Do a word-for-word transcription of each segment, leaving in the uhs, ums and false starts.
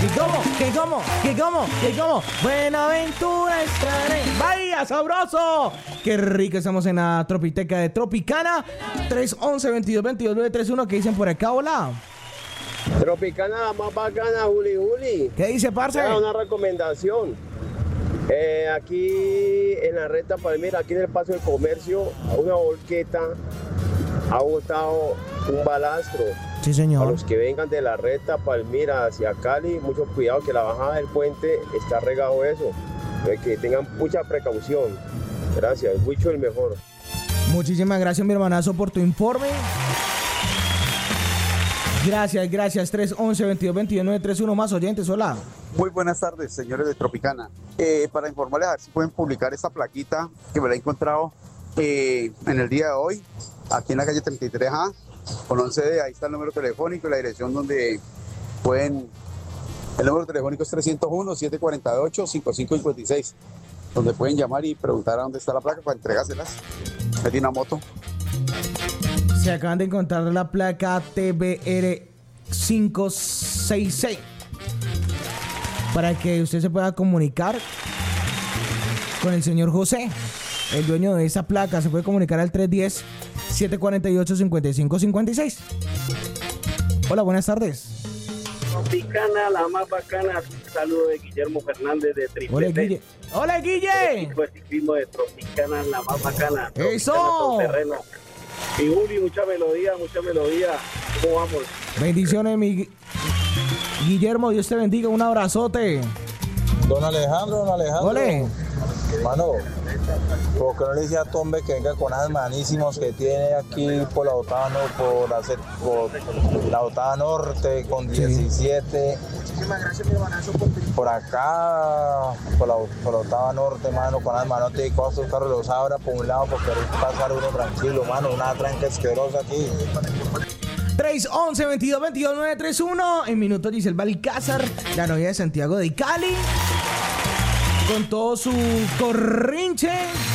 cómo, que cómo, que cómo, que cómo. Buenaventura estaré. ¡Vaya, sabroso! Qué rico, estamos en la Tropiteca de Tropicana. tres once, veintidós, veintidós, nueve treinta y uno. ¿Qué dicen por acá? Hola. Tropicana, la más bacana, Juli Juli. ¿Qué dice, parce? Una recomendación. Eh, aquí en la recta Palmira, aquí en el Paso del Comercio, una volqueta ha botado un balastro. Sí, señor. A los que vengan de la recta Palmira hacia Cali, mucho cuidado que la bajada del puente está regado eso. Que tengan mucha precaución. Gracias, Huicho el mejor. Muchísimas gracias, mi hermanazo, por tu informe. Gracias, gracias. tres once, veintidós, veintidós, nueve treinta y uno. Más oyentes, hola. Muy buenas tardes, señores de Tropicana. Eh, para informarles a ver si pueden publicar esta plaquita que me la he encontrado eh, en el día de hoy, aquí en la calle treinta y tres A, con once D. Ahí está el número telefónico y la dirección donde pueden. El número telefónico es trescientos uno, setecientos cuarenta y ocho, cincuenta y cinco cincuenta y seis, donde pueden llamar y preguntar a dónde está la placa para entregárselas. Me tiene una moto. Se acaban de encontrar la placa T B R cinco seis seis para que usted se pueda comunicar con el señor José, el dueño de esa placa. Se puede comunicar al tres uno cero, siete cuatro ocho, cinco cinco cinco seis. Hola, buenas tardes. Tropicana, la más bacana. Un saludo de Guillermo Fernández de Triple. Hola, Guille. Hola, Guille. El ciclismo de Tropicana, la más bacana. Eso. Y Juli, mucha melodía, mucha melodía. ¿Cómo vamos? Bendiciones, mi Guillermo. Dios te bendiga. Un abrazote. Don Alejandro, don Alejandro. Ole. Mano, ¿por qué no le dice a Tombe que venga con esos manísimos que tiene aquí por la Otava, no, por, hacer, por la Otava Norte con diecisiete? Muchísimas gracias, mi hermanazo, por por acá, por la, por la Otava Norte, mano, con las manotes y cosas, los carros los abra por un lado porque querer pasar uno tranquilo, mano, una tranca asquerosa aquí. tres once, veintidós, veintidós, nueve treinta y uno. En minutos Giselle Balcázar, la novia de Santiago de Cali, con todo su corrinche.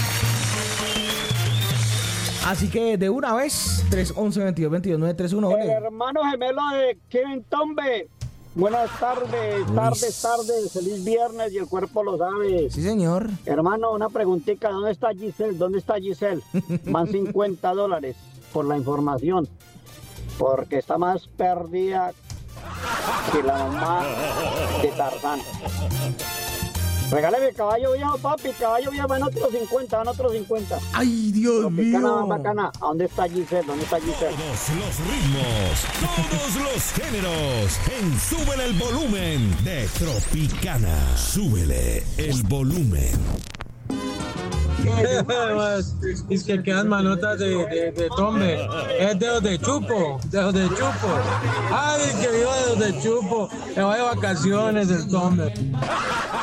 Así que de una vez, tres once, veintidós, veintidós, nueve treinta y uno. El hermano gemelo de Kevin Tombe. Buenas tardes, tardes, tardes. Feliz viernes y el cuerpo lo sabe. Sí, señor. Hermano, una preguntita. ¿Dónde está Giselle? ¿Dónde está Giselle? Van cincuenta dólares por la información. Porque está más perdida que la mamá de Tarzán. Regáleme caballo viejo, papi, caballo viejo, van otros cincuenta, van otros cincuenta. Ay, Dios Tropicana, mío. Bacana. ¿A dónde está Giselle? ¿Dónde está Giselle? Todos los ritmos, todos los géneros, en Súbele el Volumen de Tropicana. Súbele el volumen. Es que quedan manotas de, de, de Tombe. Es dedos de chupo, dedos de chupo. Ay, que viva dedos de chupo. Me voy de vacaciones el Tombe.